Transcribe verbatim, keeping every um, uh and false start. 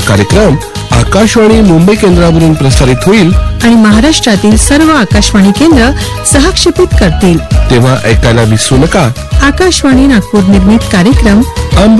कार्यक्रम आकाशवाणी मुंबई केंद्रावरून प्रसारित होईल आणि महाराष्ट्रातील सर्व आकाशवाणी केंद्र सहक्षेपित करतील. तेव्हा ऐकायला विसरू नका. आकाशवाणी नागपूर निर्मित कार्यक्रम अमृत